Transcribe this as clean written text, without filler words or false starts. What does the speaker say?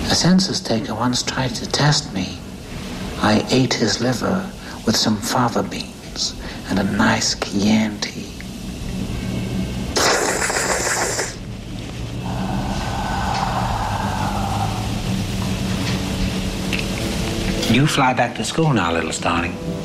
A census taker once tried to test me. I ate his liver with some fava beans and a nice Chianti. You fly back to school now, little Starling.